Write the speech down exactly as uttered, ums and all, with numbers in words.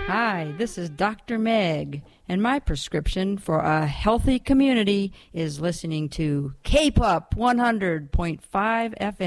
Hi, this is Doctor Meg, and my prescription for a healthy community is listening to K-P O P one hundred point five F M.